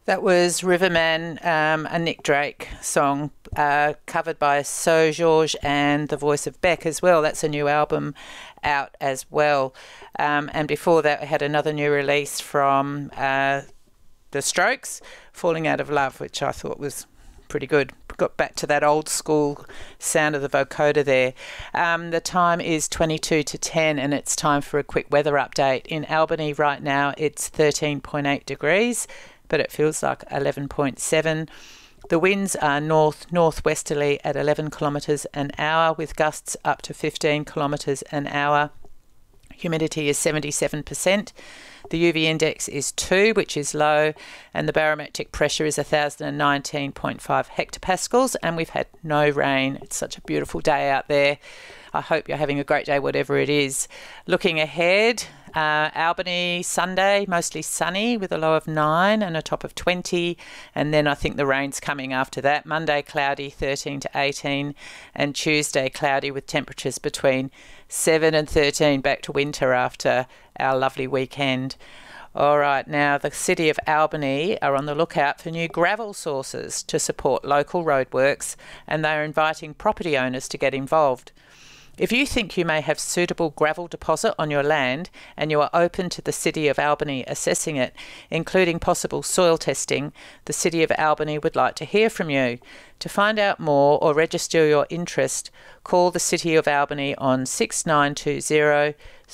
That was Riverman, a Nick Drake song, covered by So George and the voice of Beck as well. That's a new album out as well. And before that, we had another new release from The Strokes, Falling Out of Love, which I thought was pretty good. Got back to that old school sound of the vocoder there. The time is 22 to 10 and it's time for a quick weather update. In Albany right now, it's 13.8 degrees, but it feels like 11.7. The winds are northwesterly at 11 kilometres an hour with gusts up to 15 kilometres an hour. Humidity is 77%. The UV index is 2, which is low, and the barometric pressure is 1,019.5 hectopascals, and we've had no rain. It's such a beautiful day out there. I hope you're having a great day, whatever it is. Looking ahead, Albany, Sunday, mostly sunny with a low of 9 and a top of 20. And then I think the rain's coming after that. Monday, cloudy, 13 to 18. And Tuesday, cloudy with temperatures between 7 and 13, back to winter after our lovely weekend. All right, now the City of Albany are on the lookout for new gravel sources to support local roadworks, and they are inviting property owners to get involved. If you think you may have suitable gravel deposit on your land and you are open to the City of Albany assessing it, including possible soil testing, the City of Albany would like to hear from you. To find out more or register your interest, call the City of Albany on 6920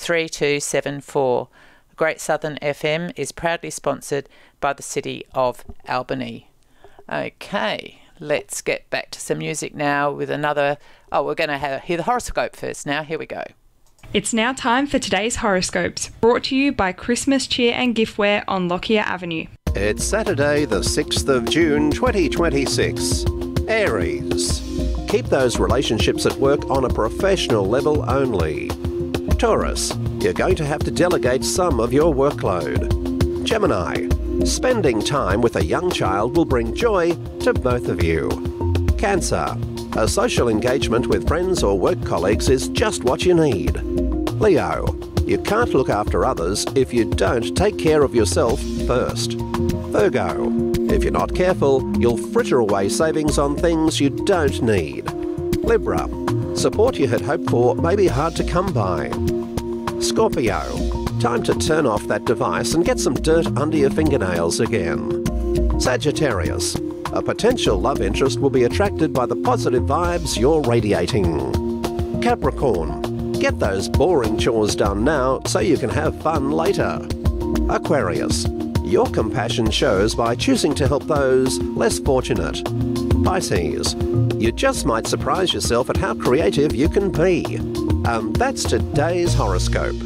3274. Great Southern FM is proudly sponsored by the City of Albany. Okay, let's get back to some music now with another... Oh, we're going to hear the horoscope first now. Here we go. It's now time for today's horoscopes, brought to you by Christmas Cheer and Giftware on Lockyer Avenue. It's Saturday the 6th of June 2026. Aries. Keep those relationships at work on a professional level only. Taurus. You're going to have to delegate some of your workload. Gemini. Spending time with a young child will bring joy to both of you. Cancer. A social engagement with friends or work colleagues is just what you need. Leo. You can't look after others if you don't take care of yourself first. Virgo. If you're not careful, you'll fritter away savings on things you don't need. Libra. Support you had hoped for may be hard to come by. Scorpio. Time to turn off that device and get some dirt under your fingernails again. Sagittarius. A potential love interest will be attracted by the positive vibes you're radiating. Capricorn. Get those boring chores done now so you can have fun later. Aquarius. Your compassion shows by choosing to help those less fortunate. Pisces. You just might surprise yourself at how creative you can be. And that's today's horoscope.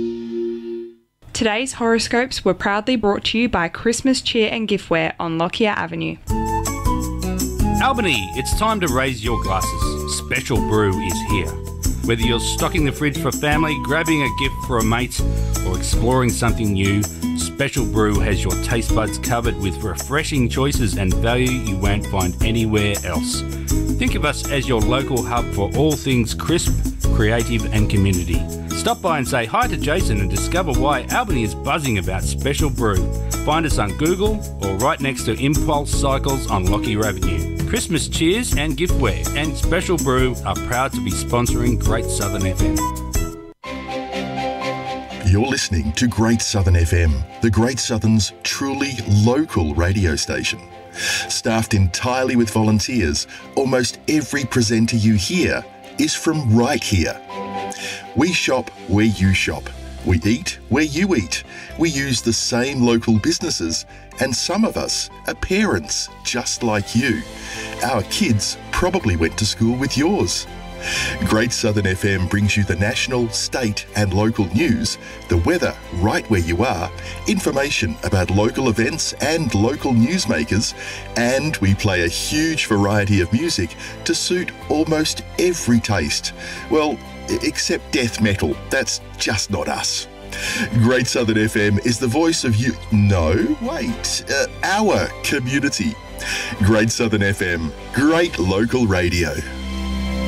Today's horoscopes were proudly brought to you by Christmas Cheer and Giftware on Lockyer Avenue. Albany, it's time to raise your glasses. Special Brew is here. Whether you're stocking the fridge for family, grabbing a gift for a mate, or exploring something new, Special Brew has your taste buds covered with refreshing choices and value you won't find anywhere else. Think of us as your local hub for all things crisp, creative and community. Stop by and say hi to Jason and discover why Albany is buzzing about Special Brew. Find us on Google or right next to Impulse Cycles on Lockyer Avenue. Christmas Cheers and Giftware and Special Brew are proud to be sponsoring Great Southern FM. You're listening to Great Southern FM, the Great Southern's truly local radio station. Staffed entirely with volunteers, almost every presenter you hear is from right here. We shop where you shop. We eat where you eat. We use the same local businesses, and some of us are parents just like you. Our kids probably went to school with yours. Great Southern FM brings you the national, state and local news, the weather right where you are, information about local events and local newsmakers, and we play a huge variety of music to suit almost every taste. Well, except death metal. That's just not us. Great Southern FM is the voice of you... No, wait. Our community. Great Southern FM. Great local radio.